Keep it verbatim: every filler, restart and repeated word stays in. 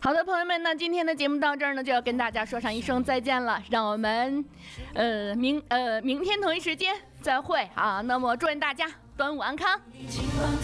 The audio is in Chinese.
好的，朋友们，那今天的节目到这儿呢，就要跟大家说上一声再见了。让我们，呃，明呃明天同一时间再会啊。那么祝愿大家端午安康。